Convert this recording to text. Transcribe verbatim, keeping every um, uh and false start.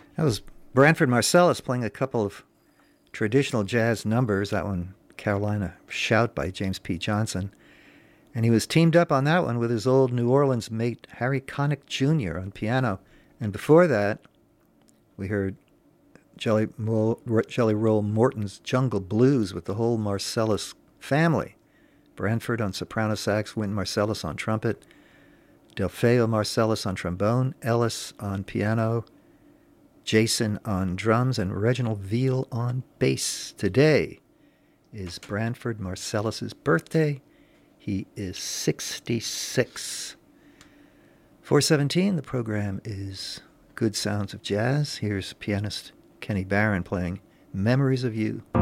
That was Branford Marsalis playing a couple of traditional jazz numbers. That one, Carolina Shout by James P. Johnson. And he was teamed up on that one with his old New Orleans mate, Harry Connick Junior on piano. And before that, we heard Jelly, Mo- Jelly Roll Morton's Jungle Blues with the whole Marsalis family. Branford on soprano sax, Wynton Marsalis on trumpet, Delfeo Marsalis on trombone, Ellis on piano, Jason on drums, and Reginald Veal on bass. Today is Branford Marsalis' birthday. He is sixty-six. four seventeen, the program is Good Sounds of Jazz. Here's pianist Kenny Barron playing Memories of You.